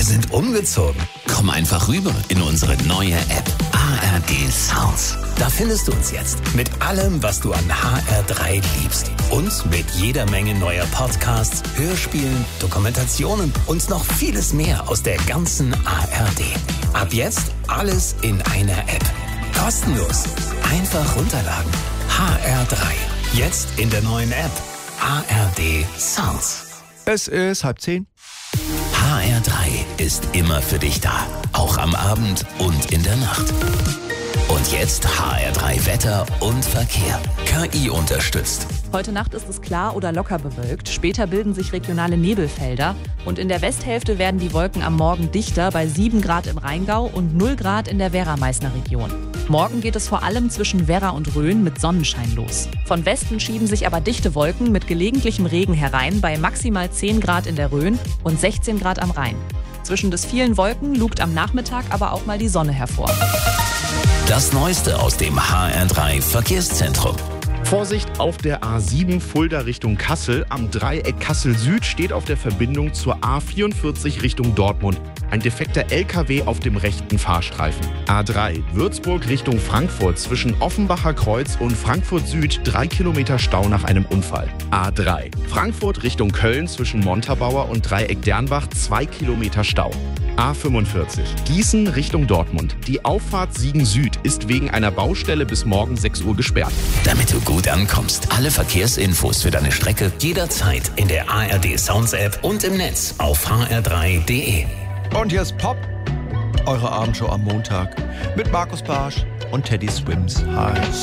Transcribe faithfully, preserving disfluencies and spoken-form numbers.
sind umgezogen. Komm einfach rüber in unsere neue App A R D Sounds. Da findest du uns jetzt mit allem, was du an H R drei liebst. Und mit jeder Menge neuer Podcasts, Hörspielen, Dokumentationen und noch vieles mehr aus der ganzen A R D. Ab jetzt alles in einer App. Kostenlos. Einfach runterladen. H R drei. Jetzt in der neuen App. A R D Sounds. Es ist halb zehn. H R drei ist immer für dich da. Auch am Abend und in der Nacht. Und jetzt H R drei Wetter und Verkehr. K I unterstützt. Heute Nacht ist es klar oder locker bewölkt. Später bilden sich regionale Nebelfelder. Und in der Westhälfte werden die Wolken am Morgen dichter bei sieben Grad im Rheingau und null Grad in der Werra-Meißner Region. Morgen geht es vor allem zwischen Werra und Rhön mit Sonnenschein los. Von Westen schieben sich aber dichte Wolken mit gelegentlichem Regen herein bei maximal zehn Grad in der Rhön und sechzehn Grad am Rhein. Zwischen des vielen Wolken lugt am Nachmittag aber auch mal die Sonne hervor. Das Neueste aus dem H R drei Verkehrszentrum. Vorsicht auf der A sieben Fulda Richtung Kassel. Am Dreieck Kassel Süd steht auf der Verbindung zur A vierundvierzig Richtung Dortmund ein defekter L K W auf dem rechten Fahrstreifen. A drei Würzburg Richtung Frankfurt zwischen Offenbacher Kreuz und Frankfurt Süd drei Kilometer Stau nach einem Unfall. A drei Frankfurt Richtung Köln zwischen Montabaur und Dreieck Dernbach zwei Kilometer Stau. A fünfundvierzig Gießen Richtung Dortmund. Die Auffahrt Siegen Süd ist wegen einer Baustelle bis morgen sechs Uhr gesperrt. Damit du gut ankommst, alle Verkehrsinfos für deine Strecke jederzeit in der A R D Sounds App und im Netz auf h r drei punkt d e. Und hier ist Pop, eure Abendshow am Montag mit Markus Barsch und Teddy Swims. Hi.